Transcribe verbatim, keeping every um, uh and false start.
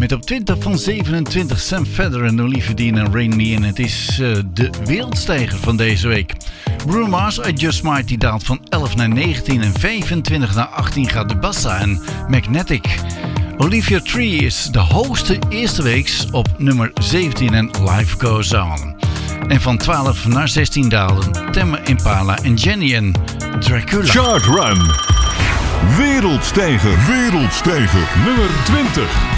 met op twintig van zevenentwintig Sam Federer en Olivia Dean en Rain Me. En het is uh, de wereldstijger van deze week. Bruno Mars, I Just Might, die daalt van elf naar negentien en vijfentwintig naar achttien gaat de Bassa en Magnetic. Olivia Tree is de hoogste eerste weeks op nummer zeventien en Life Goes On. En van twaalf naar zestien daalden Tame Impala en Jenny en Dracula. Chart Run. Wereldstijger. Wereldstijger. Nummer twintig.